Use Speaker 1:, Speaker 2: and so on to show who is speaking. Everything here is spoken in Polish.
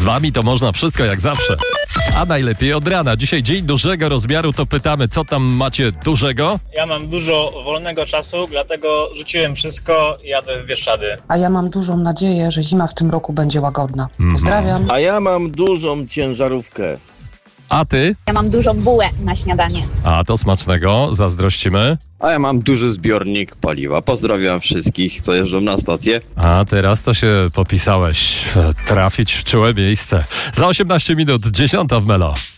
Speaker 1: wami to można wszystko jak zawsze. A najlepiej od rana. Dzisiaj dzień dużego rozmiaru, to pytamy, co tam macie dużego?
Speaker 2: Ja mam dużo wolnego czasu, dlatego rzuciłem wszystko i jadę w Bieszczady.
Speaker 3: A ja mam dużą nadzieję, że zima w tym roku będzie łagodna. Pozdrawiam.
Speaker 4: A ja mam dużą ciężarówkę.
Speaker 1: A ty?
Speaker 5: Ja mam dużą bułę na śniadanie.
Speaker 1: A to smacznego, zazdrościmy.
Speaker 6: A ja mam duży zbiornik paliwa. Pozdrawiam wszystkich, co jeżdżą na stację.
Speaker 1: A teraz to się popisałeś. Trafić w czułe miejsce. Za 18 minut, 10 w Melo.